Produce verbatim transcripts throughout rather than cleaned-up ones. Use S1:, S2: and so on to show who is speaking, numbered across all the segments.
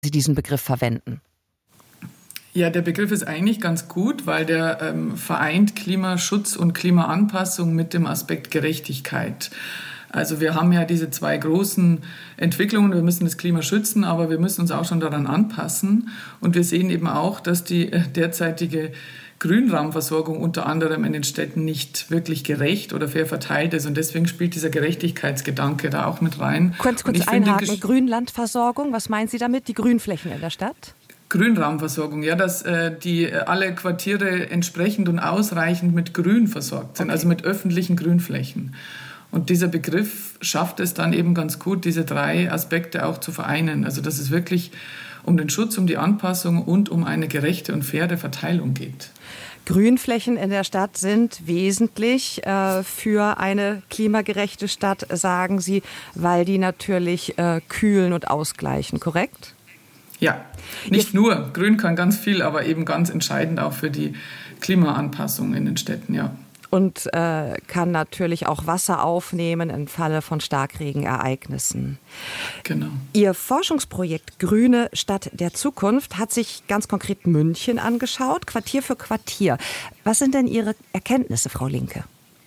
S1: Sie diesen Begriff verwenden?
S2: Ja, der Begriff ist eigentlich ganz gut, weil der ähm, vereint Klimaschutz und Klimaanpassung mit dem Aspekt Gerechtigkeit. Also wir haben ja diese zwei großen Entwicklungen. Wir müssen das Klima schützen, aber wir müssen uns auch schon daran anpassen. Und wir sehen eben auch, dass die derzeitige Grünraumversorgung unter anderem in den Städten nicht wirklich gerecht oder fair verteilt ist. Und deswegen spielt dieser Gerechtigkeitsgedanke da auch mit rein.
S1: Kurz, kurz einhaken. Grünlandversorgung, was meinen Sie damit? Die Grünflächen in der Stadt?
S2: Grünraumversorgung, ja, dass äh, die alle Quartiere entsprechend und ausreichend mit Grün versorgt sind, okay. Also mit öffentlichen Grünflächen. Und dieser Begriff schafft es dann eben ganz gut, diese drei Aspekte auch zu vereinen. Also dass es wirklich um den Schutz, um die Anpassung und um eine gerechte und faire Verteilung geht.
S1: Grünflächen in der Stadt sind wesentlich äh, für eine klimagerechte Stadt, sagen Sie, weil die natürlich äh, kühlen und ausgleichen, korrekt?
S2: Ja, nicht nur. Grün kann ganz viel, aber eben ganz entscheidend auch für die Klimaanpassung in den Städten, ja.
S1: Und äh, kann natürlich auch Wasser aufnehmen im Falle von Starkregenereignissen.
S2: Genau.
S1: Ihr Forschungsprojekt Grüne Stadt der Zukunft hat sich ganz konkret München angeschaut, Quartier für Quartier. Was sind denn Ihre Erkenntnisse, Frau Linke?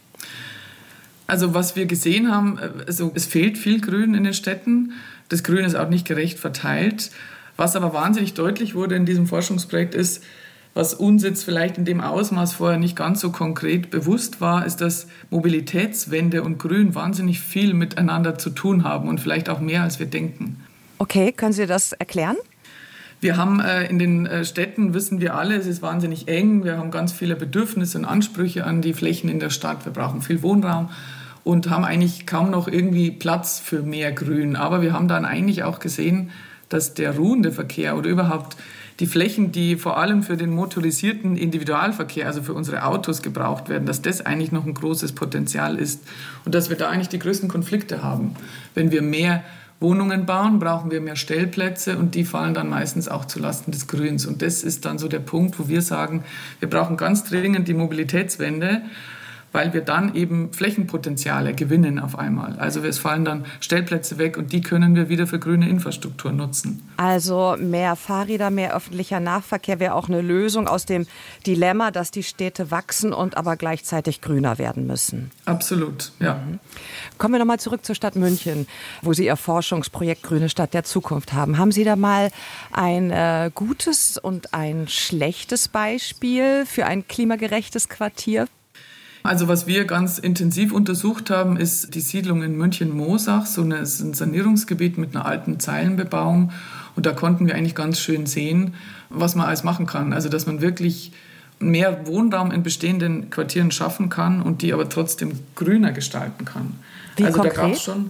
S2: Also was wir gesehen haben, also es fehlt viel Grün in den Städten. Das Grün ist auch nicht gerecht verteilt. Was aber wahnsinnig deutlich wurde in diesem Forschungsprojekt ist, was uns jetzt vielleicht in dem Ausmaß vorher nicht ganz so konkret bewusst war, ist, dass Mobilitätswende und Grün wahnsinnig viel miteinander zu tun haben und vielleicht auch mehr, als wir denken.
S1: Okay, können Sie das erklären?
S2: Wir haben äh, in den äh, Städten, wissen wir alle, es ist wahnsinnig eng. Wir haben ganz viele Bedürfnisse und Ansprüche an die Flächen in der Stadt. Wir brauchen viel Wohnraum und haben eigentlich kaum noch irgendwie Platz für mehr Grün. Aber wir haben dann eigentlich auch gesehen, dass der ruhende Verkehr oder überhaupt die Flächen, die vor allem für den motorisierten Individualverkehr, also für unsere Autos gebraucht werden, dass das eigentlich noch ein großes Potenzial ist und dass wir da eigentlich die größten Konflikte haben. Wenn wir mehr Wohnungen bauen, brauchen wir mehr Stellplätze und die fallen dann meistens auch zulasten des Grüns. Und das ist dann so der Punkt, wo wir sagen, wir brauchen ganz dringend die Mobilitätswende, weil wir dann eben Flächenpotenziale gewinnen auf einmal. Also es fallen dann Stellplätze weg und die können wir wieder für grüne Infrastruktur nutzen.
S1: Also mehr Fahrräder, mehr öffentlicher Nahverkehr wäre auch eine Lösung aus dem Dilemma, dass die Städte wachsen und aber gleichzeitig grüner werden müssen.
S2: Absolut, ja.
S1: Mhm. Kommen wir nochmal zurück zur Stadt München, wo Sie Ihr Forschungsprojekt Grüne Stadt der Zukunft haben. Haben Sie da mal ein äh, gutes und ein schlechtes Beispiel für ein klimagerechtes Quartier?
S2: Also was wir ganz intensiv untersucht haben, ist die Siedlung in München-Moosach, so eine, ein Sanierungsgebiet mit einer alten Zeilenbebauung. Und da konnten wir eigentlich ganz schön sehen, was man alles machen kann. Also dass man wirklich mehr Wohnraum in bestehenden Quartieren schaffen kann und die aber trotzdem grüner gestalten kann.
S1: Wie
S2: also
S1: konkret?
S2: Da gab's schon.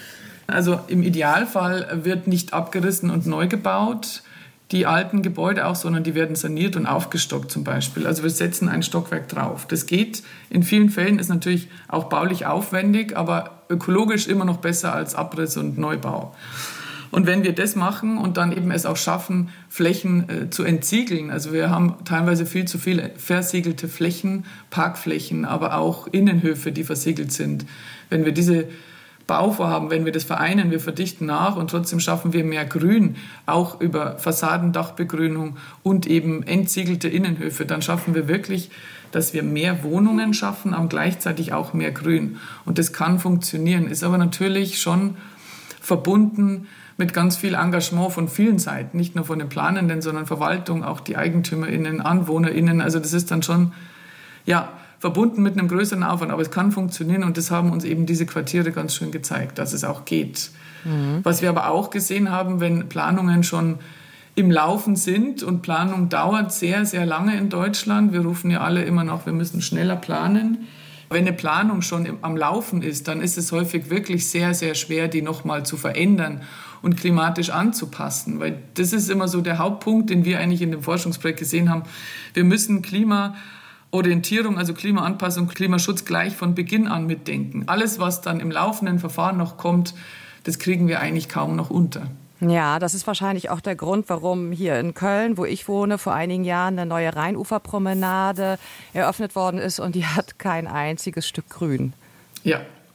S2: Also im Idealfall wird nicht abgerissen und neu gebaut, die alten Gebäude auch, sondern die werden saniert und aufgestockt zum Beispiel. Also wir setzen ein Stockwerk drauf. Das geht in vielen Fällen, ist natürlich auch baulich aufwendig, aber ökologisch immer noch besser als Abriss und Neubau. Und wenn wir das machen und dann eben es auch schaffen, Flächen äh, zu entsiegeln, also wir haben teilweise viel zu viele versiegelte Flächen, Parkflächen, aber auch Innenhöfe, die versiegelt sind. Wenn wir diese Bauvorhaben, wenn wir das vereinen, wir verdichten nach und trotzdem schaffen wir mehr Grün, auch über Fassadendachbegrünung und eben entsiegelte Innenhöfe, dann schaffen wir wirklich, dass wir mehr Wohnungen schaffen, aber gleichzeitig auch mehr Grün. Und das kann funktionieren, ist aber natürlich schon verbunden mit ganz viel Engagement von vielen Seiten, nicht nur von den Planenden, sondern Verwaltung, auch die EigentümerInnen, AnwohnerInnen. Also das ist dann schon, ja, verbunden mit einem größeren Aufwand, aber es kann funktionieren und das haben uns eben diese Quartiere ganz schön gezeigt, dass es auch geht. Mhm. Was wir aber auch gesehen haben, wenn Planungen schon im Laufen sind und Planung dauert sehr, sehr lange in Deutschland, wir rufen ja alle immer noch, wir müssen schneller planen. Wenn eine Planung schon am Laufen ist, dann ist es häufig wirklich sehr, sehr schwer, die nochmal zu verändern und klimatisch anzupassen, weil das ist immer so der Hauptpunkt, den wir eigentlich in dem Forschungsprojekt gesehen haben. Wir müssen Klima Orientierung, also Klimaanpassung, Klimaschutz gleich von Beginn an mitdenken. Alles, was dann im laufenden Verfahren noch kommt, das kriegen wir eigentlich kaum noch unter.
S1: Ja, das ist wahrscheinlich auch der Grund, warum hier in Köln, wo ich wohne, vor einigen Jahren eine neue Rheinuferpromenade eröffnet worden ist und die hat kein einziges Stück Grün.
S2: Ja,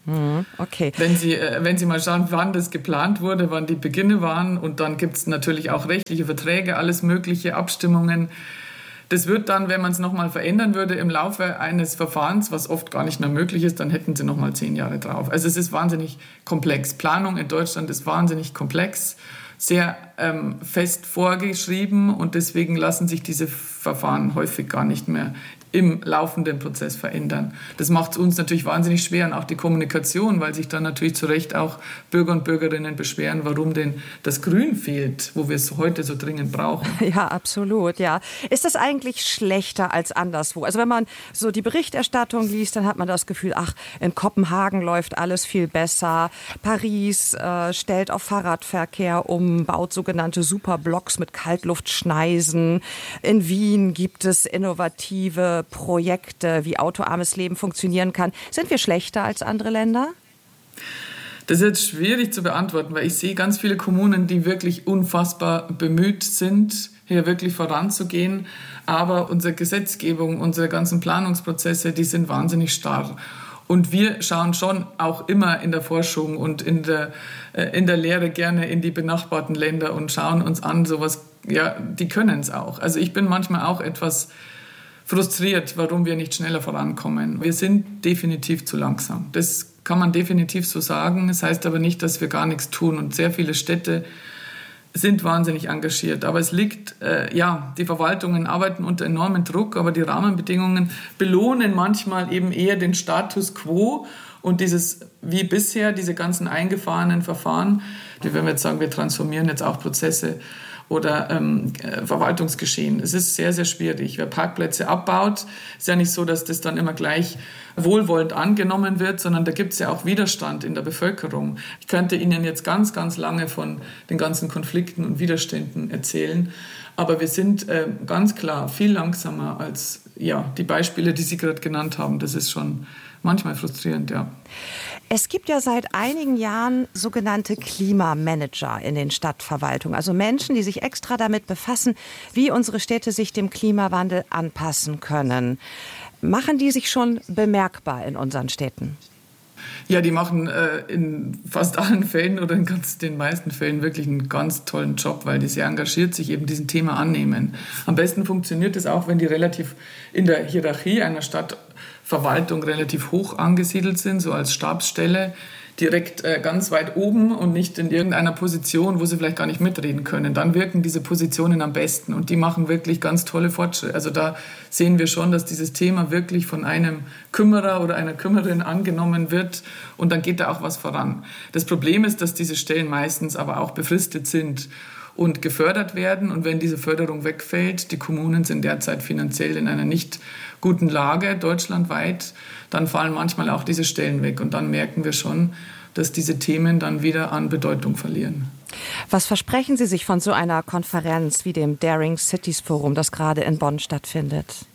S1: Okay.
S2: Wenn Sie, wenn Sie mal schauen, wann das geplant wurde, wann die Beginne waren, und dann gibt es natürlich auch rechtliche Verträge, alles mögliche, Abstimmungen. Das wird dann, wenn man es nochmal verändern würde im Laufe eines Verfahrens, was oft gar nicht mehr möglich ist, dann hätten Sie nochmal zehn Jahre drauf. Also es ist wahnsinnig komplex. Planung in Deutschland ist wahnsinnig komplex, sehr ähm, fest vorgeschrieben, und deswegen lassen sich diese Verfahren häufig gar nicht mehr im laufenden Prozess verändern. Das macht es uns natürlich wahnsinnig schwer, und auch die Kommunikation, weil sich dann natürlich zu Recht auch Bürger und Bürgerinnen beschweren, warum denn das Grün fehlt, wo wir es heute so dringend brauchen.
S1: Ja, absolut, ja. Ist das eigentlich schlechter als anderswo? Also wenn man so die Berichterstattung liest, dann hat man das Gefühl, ach, in Kopenhagen läuft alles viel besser. Paris äh, stellt auf Fahrradverkehr um, baut sogenannte Superblocks mit Kaltluftschneisen. In Wien gibt es innovative Projekte, wie autoarmes Leben funktionieren kann. Sind wir schlechter als andere Länder?
S2: Das ist jetzt schwierig zu beantworten, weil ich sehe ganz viele Kommunen, die wirklich unfassbar bemüht sind, hier wirklich voranzugehen. Aber unsere Gesetzgebung, unsere ganzen Planungsprozesse, die sind wahnsinnig starr. Und wir schauen schon auch immer in der Forschung und in der, in der Lehre gerne in die benachbarten Länder und schauen uns an, sowas, ja, die können es auch. Also ich bin manchmal auch etwas frustriert, warum wir nicht schneller vorankommen. Wir sind definitiv zu langsam. Das kann man definitiv so sagen. Das heißt aber nicht, dass wir gar nichts tun. Und sehr viele Städte sind wahnsinnig engagiert. Aber es liegt, äh, ja, die Verwaltungen arbeiten unter enormem Druck, aber die Rahmenbedingungen belohnen manchmal eben eher den Status quo und dieses, wie bisher, diese ganzen eingefahrenen Verfahren, die, wenn wir jetzt sagen, wir transformieren jetzt auch Prozesse oder ähm, Verwaltungsgeschehen. Es ist sehr, sehr schwierig. Wer Parkplätze abbaut, ist ja nicht so, dass das dann immer gleich wohlwollend angenommen wird, sondern da gibt es ja auch Widerstand in der Bevölkerung. Ich könnte Ihnen jetzt ganz, ganz lange von den ganzen Konflikten und Widerständen erzählen, aber wir sind äh, ganz klar viel langsamer als ja, die Beispiele, die Sie gerade genannt haben. Das ist schon manchmal frustrierend, ja.
S1: Es gibt ja seit einigen Jahren sogenannte Klimamanager in den Stadtverwaltungen, also Menschen, die sich extra damit befassen, wie unsere Städte sich dem Klimawandel anpassen können. Machen die sich schon bemerkbar in unseren Städten?
S2: Ja, die machen äh, in fast allen Fällen oder in ganz, den meisten Fällen wirklich einen ganz tollen Job, weil die sehr engagiert sich eben diesem Thema annehmen. Am besten funktioniert es auch, wenn die relativ in der Hierarchie einer Stadtverwaltung relativ hoch angesiedelt sind, so als Stabsstelle, direkt äh, ganz weit oben und nicht in irgendeiner Position, wo sie vielleicht gar nicht mitreden können. Dann wirken diese Positionen am besten und die machen wirklich ganz tolle Fortschritte. Also da sehen wir schon, dass dieses Thema wirklich von einem Kümmerer oder einer Kümmerin angenommen wird und dann geht da auch was voran. Das Problem ist, dass diese Stellen meistens aber auch befristet sind und gefördert werden. Und wenn diese Förderung wegfällt, die Kommunen sind derzeit finanziell in einer nicht guten Lage, deutschlandweit, dann fallen manchmal auch diese Stellen weg. Und dann merken wir schon, dass diese Themen dann wieder an Bedeutung verlieren.
S1: Was versprechen Sie sich von so einer Konferenz wie dem Daring Cities Forum, das gerade in Bonn stattfindet?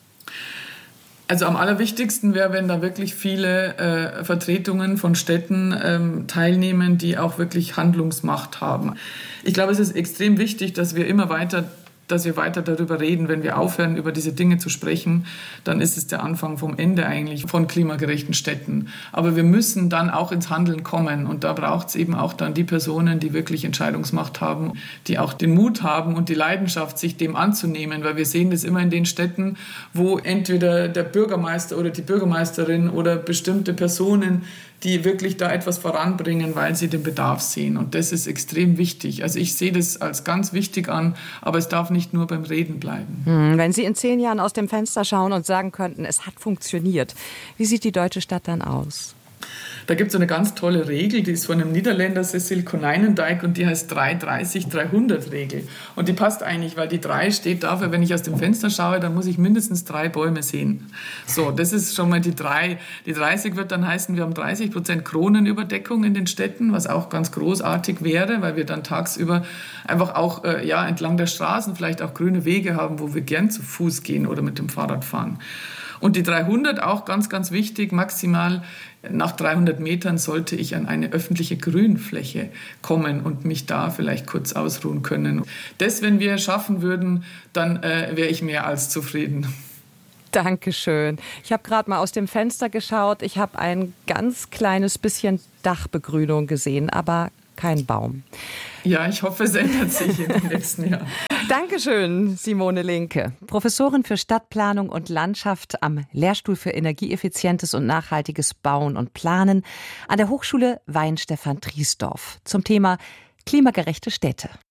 S2: Also am allerwichtigsten wäre, wenn da wirklich viele äh, Vertretungen von Städten ähm, teilnehmen, die auch wirklich Handlungsmacht haben. Ich glaube, es ist extrem wichtig, dass wir immer weiter dass wir weiter darüber reden. Wenn wir aufhören, über diese Dinge zu sprechen, dann ist es der Anfang vom Ende eigentlich von klimagerechten Städten. Aber wir müssen dann auch ins Handeln kommen. Und da braucht es eben auch dann die Personen, die wirklich Entscheidungsmacht haben, die auch den Mut haben und die Leidenschaft, sich dem anzunehmen. Weil wir sehen das immer in den Städten, wo entweder der Bürgermeister oder die Bürgermeisterin oder bestimmte Personen, die wirklich da etwas voranbringen, weil sie den Bedarf sehen. Und das ist extrem wichtig. Also ich sehe das als ganz wichtig an, aber es darf nicht nur beim Reden bleiben.
S1: Wenn Sie in zehn Jahren aus dem Fenster schauen und sagen könnten, es hat funktioniert, wie sieht die deutsche Stadt dann aus?
S2: Da gibt es eine ganz tolle Regel, die ist von einem Niederländer, Cecil Konijnendijk, und die heißt drei dreißig dreihundert Regel. Und die passt eigentlich, weil die drei steht dafür, wenn ich aus dem Fenster schaue, dann muss ich mindestens drei Bäume sehen. So, das ist schon mal die drei. Die dreißig wird dann heißen, wir haben dreißig Prozent Kronenüberdeckung in den Städten, was auch ganz großartig wäre, weil wir dann tagsüber einfach auch äh, ja, entlang der Straßen vielleicht auch grüne Wege haben, wo wir gern zu Fuß gehen oder mit dem Fahrrad fahren. Und die dreihundert, auch ganz, ganz wichtig, maximal nach dreihundert Metern sollte ich an eine öffentliche Grünfläche kommen und mich da vielleicht kurz ausruhen können. Das, wenn wir schaffen würden, dann äh, wäre ich mehr als zufrieden.
S1: Dankeschön. Ich habe gerade mal aus dem Fenster geschaut. Ich habe ein ganz kleines bisschen Dachbegrünung gesehen, aber kein Baum.
S2: Ja, ich hoffe, es ändert sich in den nächsten Jahren.
S1: Dankeschön, Simone Linke, Professorin für Stadtplanung und Landschaft am Lehrstuhl für energieeffizientes und nachhaltiges Bauen und Planen an der Hochschule Weihenstephan-Triesdorf zum Thema klimagerechte Städte.